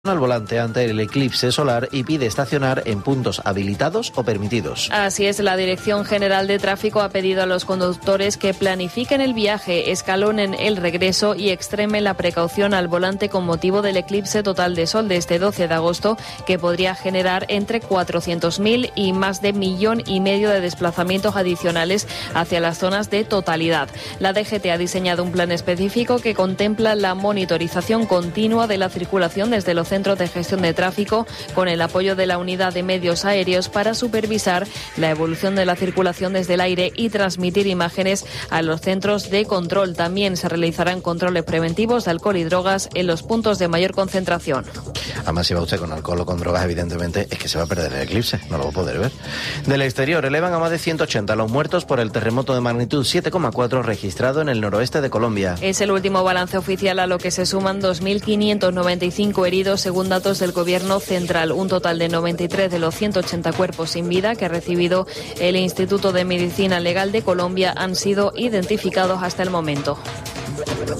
al volante ante el eclipse solar y pide estacionar en puntos habilitados o permitidos. Así es, la Dirección General de Tráfico ha pedido a los conductores que planifiquen el viaje, escalonen el regreso y extremen la precaución al volante con motivo del eclipse total de sol de este 12 de agosto, que podría generar entre 400.000 y más de 1,5 millones de desplazamientos adicionales hacia las zonas de totalidad. La DGT ha diseñado un plan específico que contempla la monitorización continua de la circulación desde los centros de gestión de tráfico, con el apoyo de la unidad de medios aéreos para supervisar la evolución de la circulación desde el aire y transmitir imágenes a los centros de control. También se realizarán controles preventivos de alcohol y drogas en los puntos de mayor concentración. Además, si va usted con alcohol o con drogas, evidentemente es que se va a perder el eclipse, no lo va a poder ver. Del exterior, elevan a más de 180 los muertos por el terremoto de magnitud 7,4 registrado en el noroeste de Colombia. Es el último balance oficial, a lo que se suman 2.595 heridos según datos del Gobierno central. Un total de 93 de los 180 cuerpos sin vida que ha recibido el Instituto de Medicina Legal de Colombia han sido identificados hasta el momento.